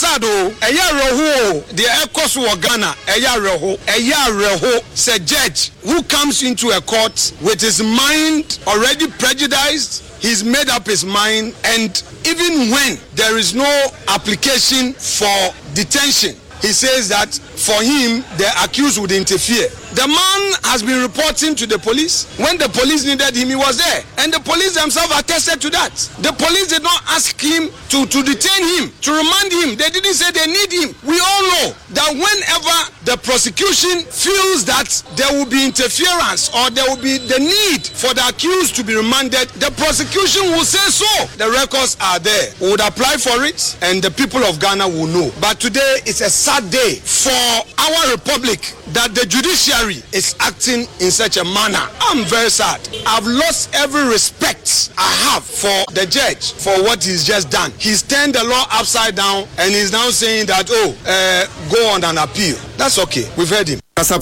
sad o eya reho the ekos wo Ghana eya reho say judge who comes into a court with his mind already prejudiced. He's made up his mind, and even when there is no application for detention, he says that for him the accused would interfere. The man has been reporting to the police. When the police needed him, he was there, and the police themselves attested to that. The police did not ask him to detain him, to remand him. They didn't say they need him. We all know that whenever the prosecution feels that there will be interference or there will be the need for the accused to be remanded, the prosecution will say so. The records are there. We would apply for it, and the people of Ghana will know. But today is a sad day for our republic that the judiciary is acting in such a manner. I'm very sad. I've lost every respect I have for the judge for what he's just done. He's turned the law upside down, and he's now saying that go on an appeal. That's okay. We've heard him. Mr.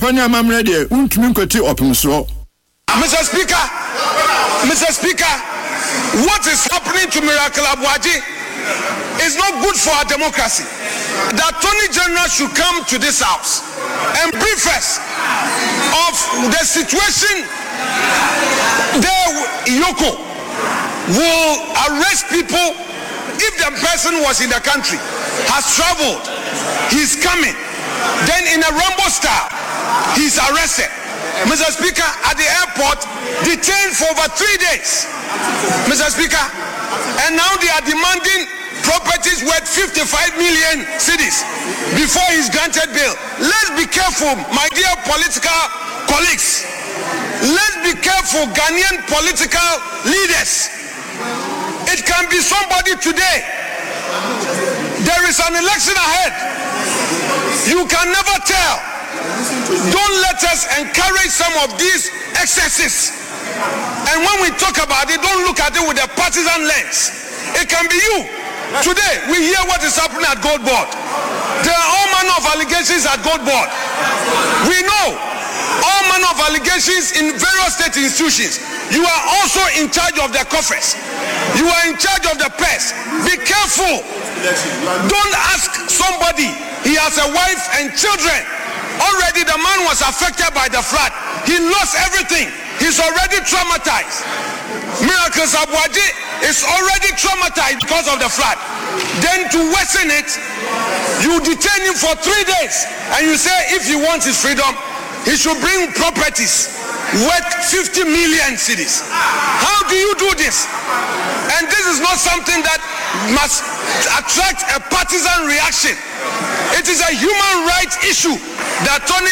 Speaker, what is happening to Miracle Abuaji is not good for our democracy. The Attorney General should come to this house and brief us of the situation. There, Yoko will arrest people if the person was in the country, has traveled, he's coming. Then in a Rambo style, he's arrested. Mr. Speaker, at the airport, detained for over 3 days. Mr. Speaker, and now they are demanding properties worth 55 million cedis before he's granted bail. Let's be careful, my dear political colleagues. Let's be careful, Ghanaian political leaders. It can be somebody today. There is an election ahead. You can never tell. Don't let us encourage some of these excesses. And when we talk about it, don't look at it with a partisan lens. It can be you. Today, we hear what is happening at Gold Board. There are all manner of allegations at Gold Board. We know all manner of allegations in various state institutions. You are also in charge of the coffers. You are in charge of the press. Be careful. Don't ask somebody. He has a wife and children. Already the man was affected by the flood. He lost everything. He's already traumatized. Miracle Abuaji is already traumatized because of the flood. Then to worsen it, you detain him for 3 days and you say if he wants his freedom, he should bring properties worth 50 million cedis. How do you do this? And this is not something that must attract a partisan reaction. It is a human rights issue. The Attorney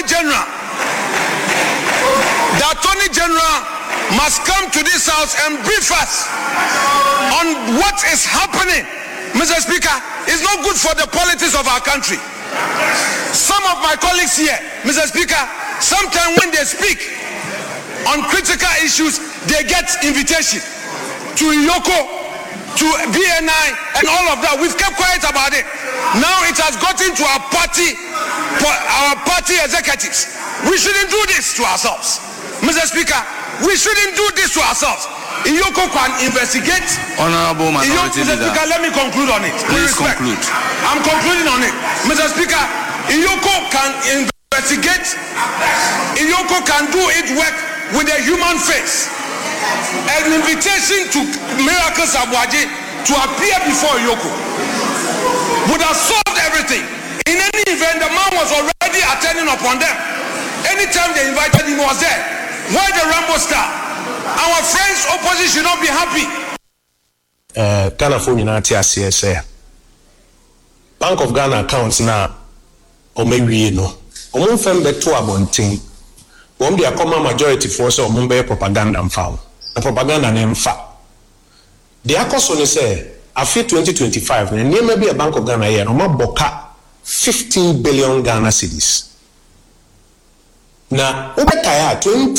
General must come to this house and brief us on what is happening. Mr. Speaker, it's not good for the politics of our country. Some of my colleagues here, Mr. Speaker, sometimes when they speak on critical issues, they get invitation to Yoko, to BNI, and all of that. We've kept quiet about it. Now it has gotten to our party executives. We shouldn't do this to ourselves. Mr. Speaker, we shouldn't do this to ourselves. Iyoko can investigate. Honorable Minority Mr. Speaker, let me conclude on it. Please conclude. I'm concluding on it. Mr. Speaker, Iyoko can investigate. Iyoko can do its work with a human face. An invitation to Miracle Abuaji to appear before Iyoko would have solved everything. In any event, the man was already attending upon them. Anytime they invited him, he was there. Why the Rambo star? Our friends opposition should not be happy. Ghana phone unity CSA. Bank of Ghana accounts na omewie no. Omo fem beto abonten. Wom dia common majority force omo be propaganda mfa. The propaganda na mfa. The akoso ne say afi 2025 na niam be a Bank of Ghana here no maboka 15 billion Ghana cedis. Na ubetaya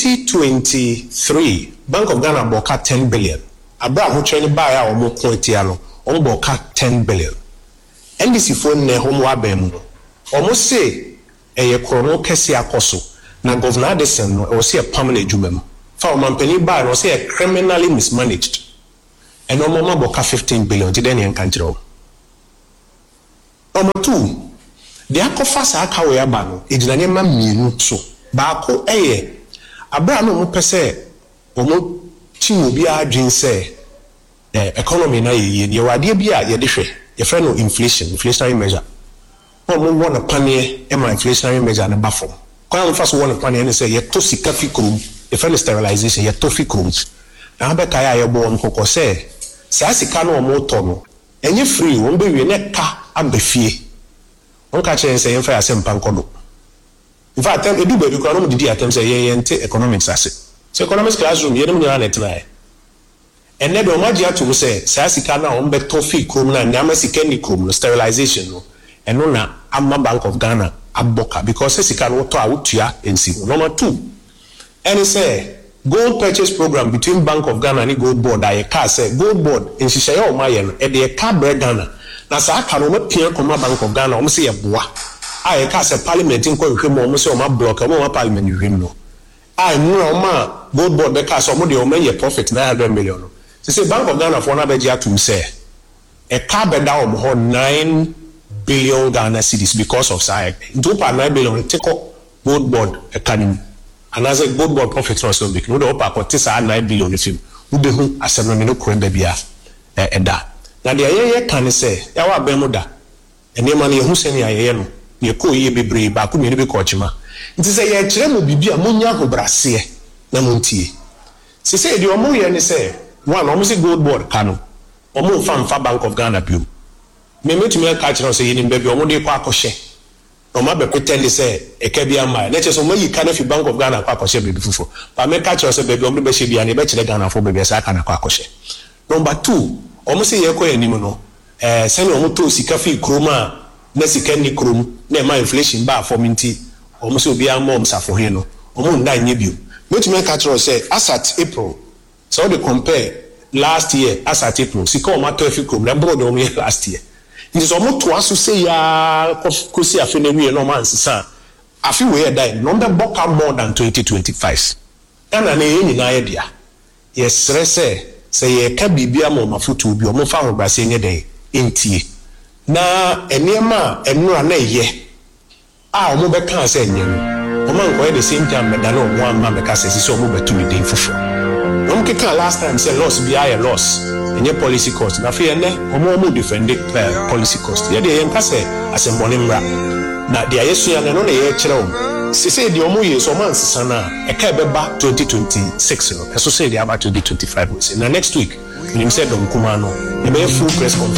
2023 Bank of Ghana boka 10 billion. Abra ho twene ba ya omo pointia no omo boka 10 billion. NDC phone ne homo abem no. Omo say eye krono kese akoso na Governor Addison no o say permanent jumem. Fa o mampani ba no say criminally mismanaged. And omo boka 15 billion ti den yan kanjiro. Number 2, the akofasa aka we aba no ejina ne ma mienu so baako eye abra no mo pese omo ti obi adwen se economy na ye wade bia ye de hwe ye frɛ no inflationary measure omo wona pane e ma inflationary measure na bafo kwa mo faso wona pane ne se ye to sika fi krom ye frɛ no sterilization ye to fi krom na be kaya ye bo on kokɔ se sa sika no omo to no enye free won be wie ne ka abafie on catch say yen fa asem pankodo in fact e do baby no didi atem say yen te economics ase so economics classroom yen mu na net na e ne be o magia to say sika na on be to fi krom na nyama sika ni krom no sterilization no eno na amma Bank of Ghana aboka because sika no to awutua ensi. Number 2, and say gold purchase program between Bank of Ghana and Gold Board I ka say Gold Board in shisha o maye no e de ka bre Ghana na sa aka no mapia koma Bank of Ghana o se ye boa ai ka se parliament nko hwem o se o ma block o ma parliament hwem no ai no o ma Gold Board be ka so mo de o ma ye profit 900 million no say Bank of Ghana for na be gia to say e ka be da o mo 9 billion Ghana cedis because of SAEC do pa 9 billion take Gold Board economy and as a Gold Board profit no so big no de o pa ko tisa 9 billion film wo be hu asem no ko nda bia da na de ye kan say ya wa ben mu da enema na ye hu se ne ye no ye ko ye bebre ba ko me ne be ko chima nti say ye kire mo bibia munya hobrase na montie se say de o mo ye ne say one o mo say Gold Board kanu o mo fa Bank of Ghana bio me metumi ka kire say ye ni bebe o mo de ko akɔhye o ma be pretend say e ka bia ma na che so mo yi ka na fi Bank of Ghana ko akɔhye bebe fufo ba me ka kire say bebe o mo be hye bia ne be kire Ghana fo bebe sa ka na ko akɔhye. Number 2, omo se ye ko anim no sene omo to sika fi kroma na sika ni krom na ma inflation ba for minti omo se obi am safo he no omo nda nye bio metumi ka kire say as at April so they compare last year as at April sika omo to fi krom na bro de omo last year nti so omo to aso say ya ko si afi na wi no man sisa afi we die number boka more than 2025 ana na ye nyina ye dia yes say ye ka bibia mo mafutu bi o mo fa hobrase nye den entie na enema enura na ye o mo be kan say nye o man ko e the same time me da no mo amma me ka say so o mo betu mi den fufu o mo ke kan last time say loss bi aye loss enye policy cost na fe ene o mo defend policy cost ye de ye nka say asembone mra na de ayesu ya no na ye kire o say the omo years o man sisana e ka beba 2026 no so say the about 2025 we say na next week we say don kuma no e be full press conference